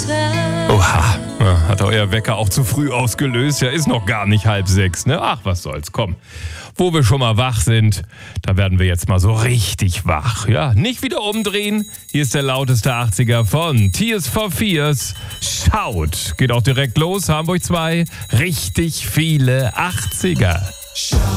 Oha, ja, hat euer Wecker auch zu früh ausgelöst? Ja, ist noch gar nicht 5:30, ne? Ach, was soll's, komm. Wo wir schon mal wach sind, da werden wir jetzt mal so richtig wach. Ja, nicht wieder umdrehen. Hier ist der lauteste 80er von Tears for Fears. Schaut, geht auch direkt los, Hamburg 2. Richtig viele 80er.